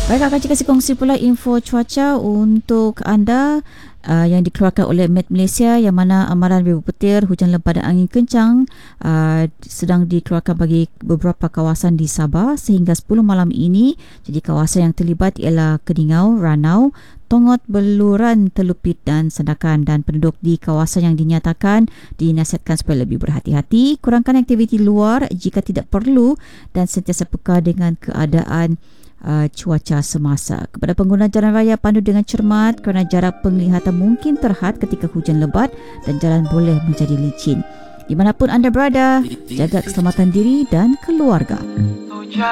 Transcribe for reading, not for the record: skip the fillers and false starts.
Baik, akan kasih kongsi pula info cuaca untuk anda yang dikeluarkan oleh Met Malaysia, yang mana amaran ribu petir, hujan lebat dan angin kencang sedang dikeluarkan bagi beberapa kawasan di Sabah sehingga 10 malam ini. Jadi kawasan yang terlibat ialah Keningau, Ranau, Tongot, Beluran, Telupit dan Sandakan, dan penduduk di kawasan yang dinyatakan dinasihatkan supaya lebih berhati-hati, kurangkan aktiviti luar jika tidak perlu dan sentiasa peka dengan keadaan cuaca semasa. Kepada pengguna jalan raya, pandu dengan cermat kerana jarak penglihatan mungkin terhad ketika hujan lebat dan jalan boleh menjadi licin. Di manapun anda berada, jaga keselamatan diri dan keluarga.